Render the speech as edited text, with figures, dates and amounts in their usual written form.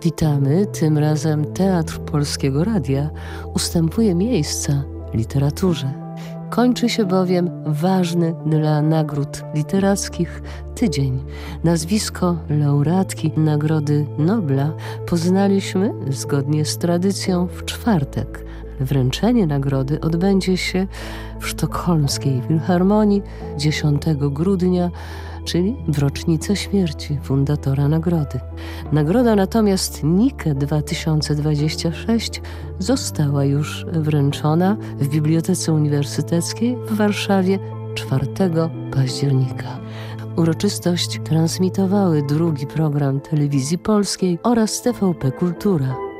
Witamy, tym razem Teatr Polskiego Radia ustępuje miejsca literaturze. Kończy się bowiem ważny dla nagród literackich tydzień. Nazwisko laureatki Nagrody Nobla poznaliśmy zgodnie z tradycją w czwartek. Wręczenie nagrody odbędzie się w sztokholmskiej Filharmonii 10 grudnia, czyli w rocznicę śmierci fundatora nagrody. Nagroda natomiast Nike 2026 została już wręczona w Bibliotece Uniwersyteckiej w Warszawie 4 października. Uroczystość transmitowały drugi program Telewizji Polskiej oraz TVP Kultura.